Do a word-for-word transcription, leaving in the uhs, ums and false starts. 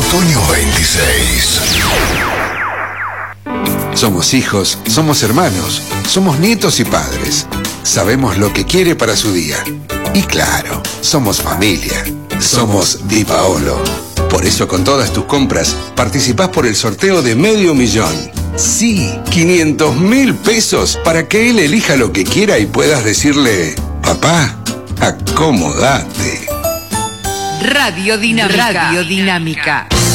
Otoño veintiséis. Somos hijos, somos hermanos, somos nietos y padres. Sabemos lo que quiere para su día. Y claro, somos familia. Somos Di Paolo. Por eso con todas tus compras participás por el sorteo de medio millón. Sí, quinientos mil pesos para que él elija lo que quiera y puedas decirle: papá, acomodate. Radio Dinámica. Radio Dinámica.